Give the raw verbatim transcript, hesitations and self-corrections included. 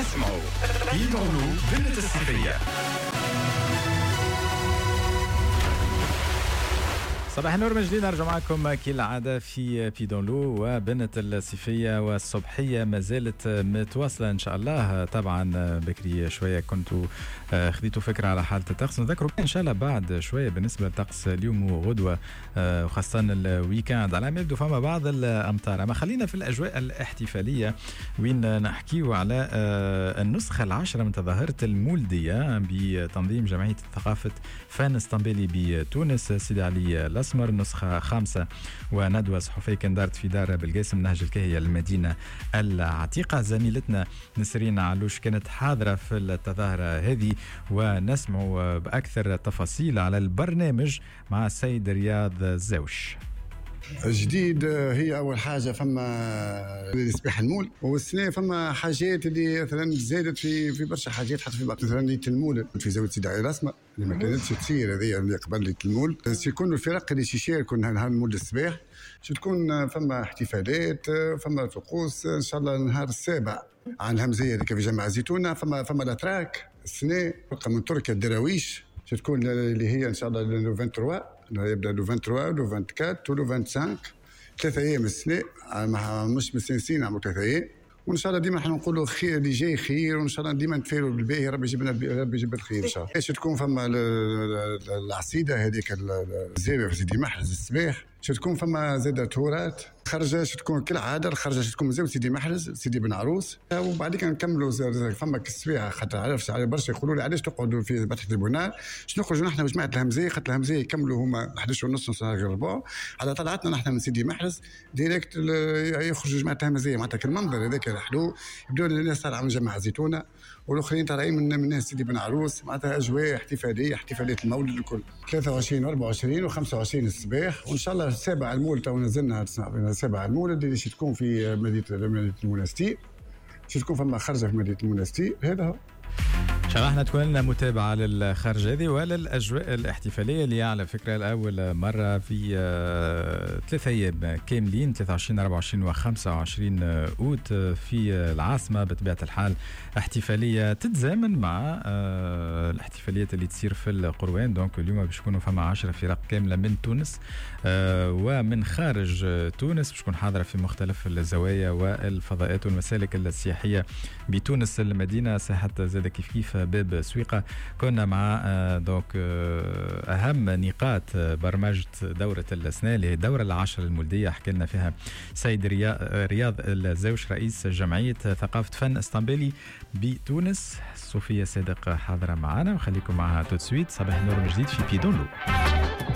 تسمعوا بيدونو بنت الصيفية. صباح النور من جديد، نرجع معكم كالعادة في بيدونلو وبنت الصيفية والصبحية ما زالت متواصلة إن شاء الله. طبعا بكري شوية كنتوا خذيتوا فكرة على حالة الطقس، نذكروا إن شاء الله بعد شوية بالنسبة للطقس اليوم وغدوة وخاصة الويكاند على ما يبدو فما بعض الأمطار. أما خلينا في الأجواء الاحتفالية وين نحكيوا على النسخة العاشرة من تظاهرة المولدية بتنظيم جمعية ثقافة فن اسطنبولي بتونس سيدي علي الأسمر، نسخة خامسة وندوة صحفية كان دارت في دار بلقاسم نهج الكاهية المدينة العتيقة. زميلتنا نسرين علوش كانت حاضرة في التظاهرة هذه ونسمع بأكثر تفاصيل على البرنامج مع السيد رياض الزوش. جديد هي اول حاجه فما سباح المول، والسنه فما حاجات اللي مثلا زادت في في برشا حاجات، حتى في مثلا ليله المول في زاويه سيدي علي الاسمر اللي ما كانتش تصير هذه اللي قبل ليله المول. سيكونوا الفرق اللي يشاركوا نهار المول الصباح، تكون فما احتفالات، فما طقوس ان شاء الله نهار السابع عن الهمزيه اللي في جامع زيتونه. فما فما الاتراك السنه بقى من تركيا الدراويش تكون اللي هي ان شاء الله لو ثلاثة وعشرين، يبدا لو ثلاثة وعشرين لو أربعة وعشرين ولو خمسة وعشرين، ثلاثة ايام السنه مش مستنسين نعملوا ثلاثة ايام. وان شاء الله ديما احنا نقولوا خير اللي جاي خير، وان شاء الله ديما نتفائلوا بالباهي، ربي يجيب لنا ربي يجيب الخير ان شاء الله. ايش تكون فما العصيده هذيك الزاويه في سيدي محرز الصباح، تكون فما زاده تورات خرجه، تكون كالعاده الخرجه تكون زاويه سيدي محرز سيدي بن عروس، وبعدين نكملوا فما السبيعه. خاطر عرفت على برشا يقولوا لي علاش تقعدوا في بطحه البنار، باش نخرجوا نحن وجماعه الهمزيه، خاطر الهمزيه يكملوا هما أحد عشر ونص نص الربع على طلعتنا نحن من سيدي محرز ديريكت يخرجوا جماعه الهمزيه. معناتها المنظر هذاك الحلو يبداو الناس طالعه من جامع زيتونه والاخرين طالعين من من سيدي بن عروس. معناتها اجواء احتفاليه، احتفالات المولد الكل ثلاثة وعشرين و أربعة وعشرين و خمسة وعشرين الصباح، وان شاء الله السابع المولد تو نزلنا السابع المولد اللي تكون في مدينه مدينه المنستير، تكون فما خرجه في مدينه المنستير. هذا هو ان شاء الله احنا تكون لنا متابعه للخرجه هذه وللاجواء الاحتفاليه اللي على فكره الاول مره في ثلاث ايام كاملين ثلاثة وعشرين أربعة وعشرين و خمسة وعشرين اوت في العاصمه. بطبيعه الحال احتفاليه تتزامن مع الاحتفاليات اللي تصير في القروان. دونك اليوم باش يكونوا فما عشرة فرق كامله من تونس ومن خارج تونس باش تكون حاضره في مختلف الزوايا والفضاءات والمسالك السياحيه بتونس. المدينه ساحه زاد كيف كيف باب سويقة. كنا مع دونك أهم نقاط برمجة دورة السنة اللي هي الدورة العاشرة المولدية، حكى لنا فيها سيد رياض الزوش رئيس جمعية ثقافة فن اسطنبولي بتونس. صوفيا صادق حاضرة معنا وخليكم معها تو سويت. صباح النور من جديد في بيدونلو.